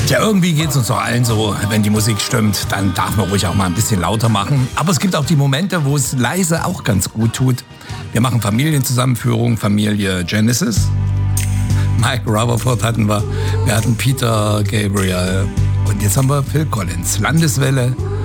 Tja, irgendwie geht es uns doch allen so, wenn die Musik stimmt, dann darf man ruhig auch mal ein bisschen lauter machen. Aber es gibt auch die Momente, wo es leise auch ganz gut tut. Wir machen Familienzusammenführung, Familie Genesis. Mike Rutherford hatten wir hatten Peter Gabriel und jetzt haben wir Phil Collins. Landeswelle